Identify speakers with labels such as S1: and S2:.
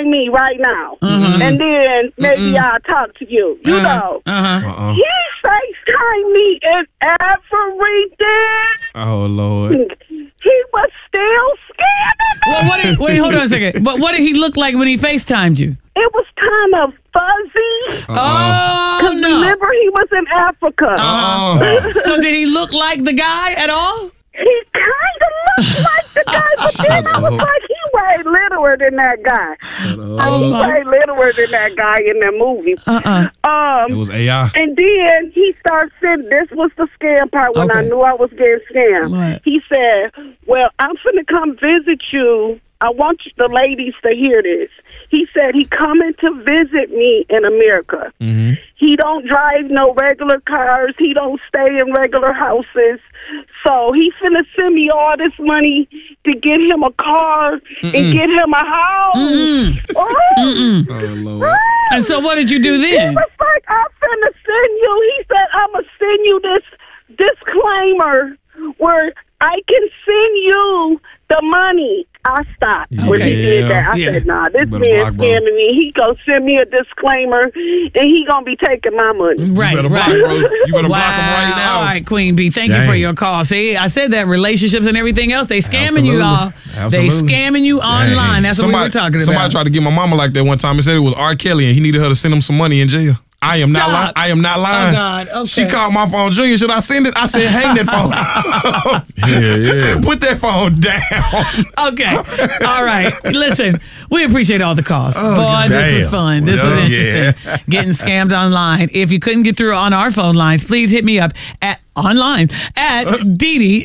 S1: FaceTime me right now, and then maybe I'll talk to you. You know, he FaceTime me and everything.
S2: Oh, Lord.
S1: He was still scamming me.
S3: Well, wait, hold on a second. But what did he look like when he FaceTimed you?
S1: It was kind of fuzzy.
S3: Oh, no.
S1: Remember, he was in Africa.
S3: So did he look like the guy at all?
S1: He kind of looked like the guy, but then I was like, he way littler than that guy. He way littler than that guy in that movie.
S2: It was AI.
S1: And then he started saying, this was the scam part when I knew I was getting scammed.
S3: Right.
S1: He said, well, I'm finna come visit you. I want the ladies to hear this. He said he coming to visit me in America. He don't drive no regular cars. He don't stay in regular houses. So he finna send me all this money to get him a car and get him a house.
S2: Oh, Lord.
S3: And so what did you do then?
S1: He was like, I'm finna send you. He said, I'm gonna send you this disclaimer where I can send you the money. I stopped when he did that. I said, nah, this man scamming me. He gonna send me a disclaimer, and he gonna be taking my money.
S3: Right,
S2: You better block, bro. You better block him right now.
S3: All right, Queen B, thank you for your call. See, I said that relationships and everything else, they scamming you, y'all. They scamming you online. That's what we were talking about.
S2: Somebody tried to get my mama like that one time and said it was R. Kelly, and he needed her to send him some money in jail. I am not lying. I am not lying.
S3: Oh, God. Okay.
S2: She called my phone. Junior, should I send it? I said, hang that phone. Put that phone down.
S3: Okay. All right. Listen, we appreciate all the calls. Boy, this was fun. This was interesting. Getting scammed online. If you couldn't get through on our phone lines, please hit me up online at Dee